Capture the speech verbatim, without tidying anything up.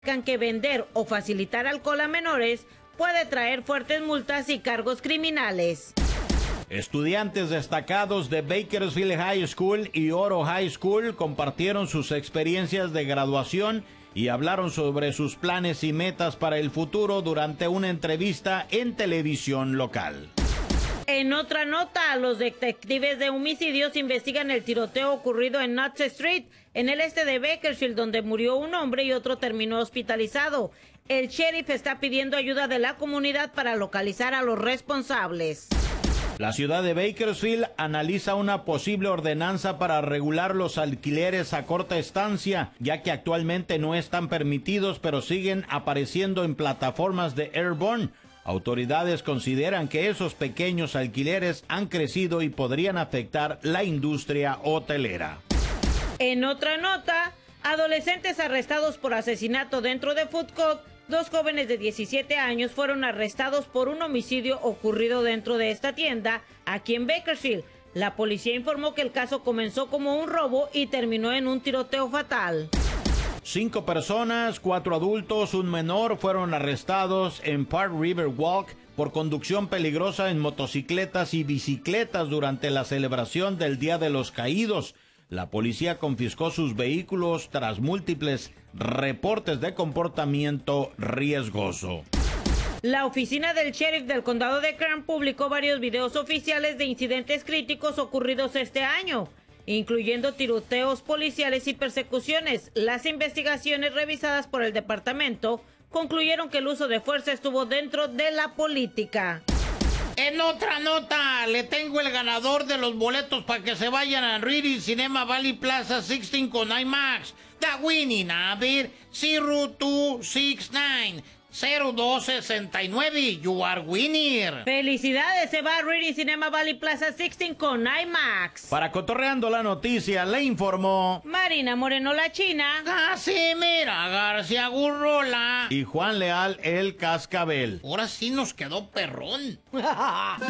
que vender o facilitar alcohol a menores puede traer fuertes multas y cargos criminales. Estudiantes destacados de Bakersfield High School y Oro High School compartieron sus experiencias de graduación y hablaron sobre sus planes y metas para el futuro durante una entrevista en televisión local. En otra nota, los detectives de homicidios investigan el tiroteo ocurrido en Nuts Street, en el este de Bakersfield, donde murió un hombre y otro terminó hospitalizado. El sheriff está pidiendo ayuda de la comunidad para localizar a los responsables. La ciudad de Bakersfield analiza una posible ordenanza para regular los alquileres a corta estancia, ya que actualmente no están permitidos, pero siguen apareciendo en plataformas de Airbnb. Autoridades consideran que esos pequeños alquileres han crecido y podrían afectar la industria hotelera. En otra nota, adolescentes arrestados por asesinato dentro de Food Court. Dos jóvenes de diecisiete años fueron arrestados por un homicidio ocurrido dentro de esta tienda aquí en Bakersfield. La policía informó que el caso comenzó como un robo y terminó en un tiroteo fatal. Cinco personas, cuatro adultos, un menor, fueron arrestados en Park River Walk por conducción peligrosa en motocicletas y bicicletas durante la celebración del Día de los Caídos. La policía confiscó sus vehículos tras múltiples reportes de comportamiento riesgoso. La oficina del sheriff del condado de Kern publicó varios videos oficiales de incidentes críticos ocurridos este año, incluyendo tiroteos policiales y persecuciones. Las investigaciones revisadas por el departamento concluyeron que el uso de fuerza estuvo dentro de la política. En otra nota, le tengo el ganador de los boletos para que se vayan a Reading Cinema Valley Plaza dieciséis con IMAX. The winning number cero dos seis nueve cero dos seis nueve. You are winner. Felicidades, se va a Reading Cinema Valley Plaza dieciséis con IMAX. Para Cotorreando la Noticia, le informó Marina Moreno la China, Casimira García Gurrola y Juan Leal el Cascabel. Ahora sí nos quedó perrón.